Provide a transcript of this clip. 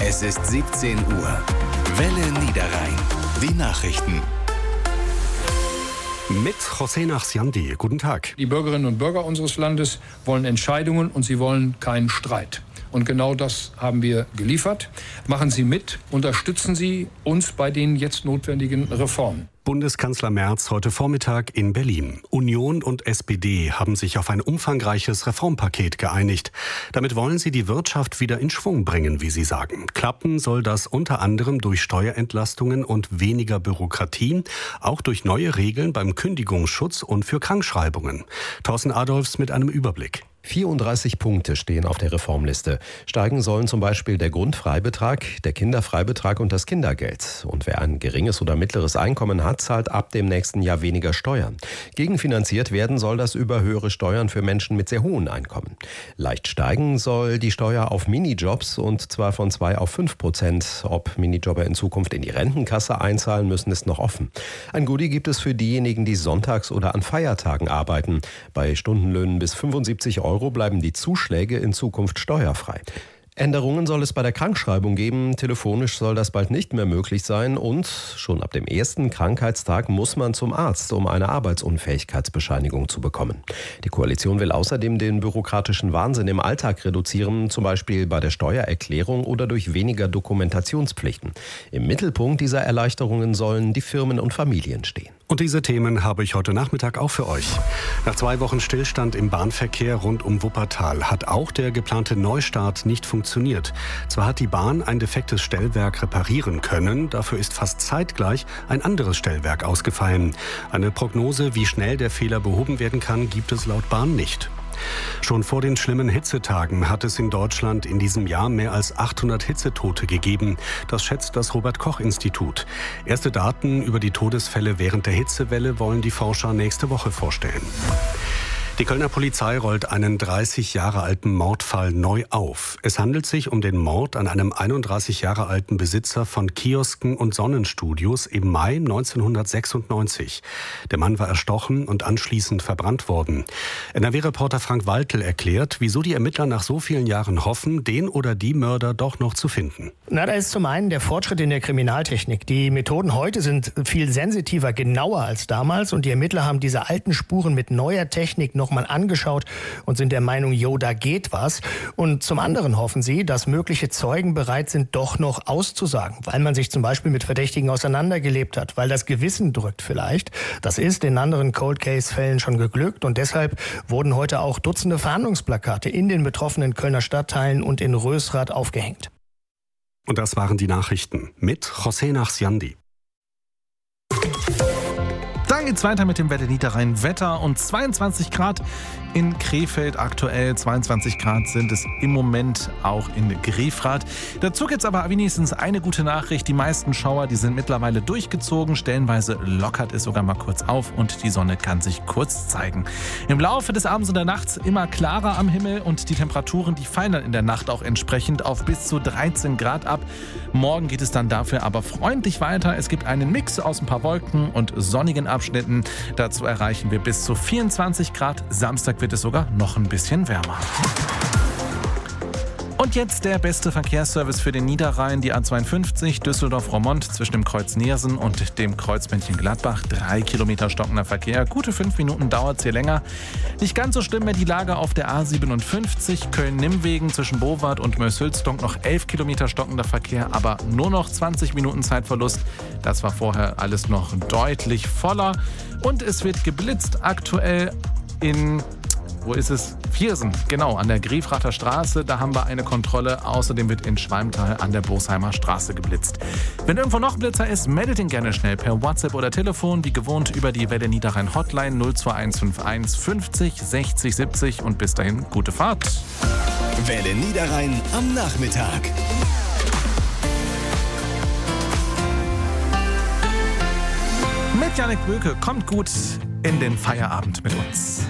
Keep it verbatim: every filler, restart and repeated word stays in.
Es ist siebzehn Uhr. Welle Niederrhein. Die Nachrichten. Mit José Nachsiandi. Guten Tag. Die Bürgerinnen und Bürger unseres Landes wollen Entscheidungen und sie wollen keinen Streit. Und genau das haben wir geliefert. Machen Sie mit, unterstützen Sie uns bei den jetzt notwendigen Reformen. Bundeskanzler Merz heute Vormittag in Berlin. Union und S P D haben sich auf ein umfangreiches Reformpaket geeinigt. Damit wollen sie die Wirtschaft wieder in Schwung bringen, wie sie sagen. Klappen soll das unter anderem durch Steuerentlastungen und weniger Bürokratie, auch durch neue Regeln beim Kündigungsschutz und für Krankschreibungen. Thorsten Adolfs mit einem Überblick. vierunddreißig Punkte stehen auf der Reformliste. Steigen sollen zum Beispiel der Grundfreibetrag, der Kinderfreibetrag und das Kindergeld. Und wer ein geringes oder mittleres Einkommen hat, zahlt ab dem nächsten Jahr weniger Steuern. Gegenfinanziert werden soll das über höhere Steuern für Menschen mit sehr hohen Einkommen. Leicht steigen soll die Steuer auf Minijobs und zwar von zwei auf fünf Prozent. Ob Minijobber in Zukunft in die Rentenkasse einzahlen müssen, ist noch offen. Ein Goodie gibt es für diejenigen, die sonntags oder an Feiertagen arbeiten. Bei Stundenlöhnen bis fünfundsiebzig Euro bleiben die Zuschläge in Zukunft steuerfrei. Änderungen soll es bei der Krankschreibung geben. Telefonisch soll das bald nicht mehr möglich sein. Und schon ab dem ersten Krankheitstag muss man zum Arzt, um eine Arbeitsunfähigkeitsbescheinigung zu bekommen. Die Koalition will außerdem den bürokratischen Wahnsinn im Alltag reduzieren, zum Beispiel bei der Steuererklärung oder durch weniger Dokumentationspflichten. Im Mittelpunkt dieser Erleichterungen sollen die Firmen und Familien stehen. Und diese Themen habe ich heute Nachmittag auch für euch. Nach zwei Wochen Stillstand im Bahnverkehr rund um Wuppertal hat auch der geplante Neustart nicht funktioniert. Zwar hat die Bahn ein defektes Stellwerk reparieren können, dafür ist fast zeitgleich ein anderes Stellwerk ausgefallen. Eine Prognose, wie schnell der Fehler behoben werden kann, gibt es laut Bahn nicht. Schon vor den schlimmen Hitzetagen hat es in Deutschland in diesem Jahr mehr als achthundert Hitzetote gegeben. Das schätzt das Robert-Koch-Institut. Erste Daten über die Todesfälle während der Hitzewelle wollen die Forscher nächste Woche vorstellen. Die Kölner Polizei rollt einen dreißig Jahre alten Mordfall neu auf. Es handelt sich um den Mord an einem einunddreißig Jahre alten Besitzer von Kiosken und Sonnenstudios im Mai neunzehnhundertsechsundneunzig. Der Mann war erstochen und anschließend verbrannt worden. N R W-Reporter Frank Waltel erklärt, wieso die Ermittler nach so vielen Jahren hoffen, den oder die Mörder doch noch zu finden. Na, da ist zum einen der Fortschritt in der Kriminaltechnik. Die Methoden heute sind viel sensitiver, genauer als damals. Und die Ermittler haben diese alten Spuren mit neuer Technik noch mal angeschaut und sind der Meinung, jo, da geht was. Und zum anderen hoffen sie, dass mögliche Zeugen bereit sind, doch noch auszusagen, weil man sich zum Beispiel mit Verdächtigen auseinandergelebt hat, weil das Gewissen drückt vielleicht. Das ist in anderen Cold-Case-Fällen schon geglückt und deshalb wurden heute auch Dutzende Fahndungsplakate in den betroffenen Kölner Stadtteilen und in Rösrath aufgehängt. Und das waren die Nachrichten mit José Nachsiandi. Dann geht's weiter mit dem Welle Niederrhein Wetter und zweiundzwanzig Grad in Krefeld aktuell. zweiundzwanzig Grad sind es im Moment auch in Grefrath. Dazu gibt's aber wenigstens eine gute Nachricht. Die meisten Schauer, die sind mittlerweile durchgezogen. Stellenweise lockert es sogar mal kurz auf und die Sonne kann sich kurz zeigen. Im Laufe des Abends und der Nacht immer klarer am Himmel und die Temperaturen, die fallen dann in der Nacht auch entsprechend auf bis zu dreizehn Grad ab. Morgen geht es dann dafür aber freundlich weiter. Es gibt einen Mix aus ein paar Wolken und sonnigen Abschnitten. Dazu erreichen wir bis zu vierundzwanzig Grad. Samstag wird es sogar noch ein bisschen wärmer. Und jetzt der beste Verkehrsservice für den Niederrhein, die A zweiundfünfzig Düsseldorf-Roermond zwischen dem Kreuz Neersen und dem Kreuz Mönchengladbach. Drei Kilometer stockender Verkehr, gute fünf Minuten dauert es hier länger. Nicht ganz so schlimm mehr die Lage auf der A siebenundfünfzig Köln-Nimmwegen zwischen Bowart und Mörs-Hülsdonk. Noch elf Kilometer stockender Verkehr, aber nur noch zwanzig Minuten Zeitverlust. Das war vorher alles noch deutlich voller. Und es wird geblitzt aktuell in... Wo ist es? Viersen, genau, an der Grefrather Straße. Da haben wir eine Kontrolle. Außerdem wird in Schwalmtal an der Bosheimer Straße geblitzt. Wenn irgendwo noch ein Blitzer ist, meldet ihn gerne schnell per WhatsApp oder Telefon, wie gewohnt über die Welle Niederrhein Hotline null zwei eins fünf eins fünfzig sechzig siebzig und bis dahin gute Fahrt. Welle Niederrhein am Nachmittag. Mit Janik Böke kommt gut in den Feierabend mit uns.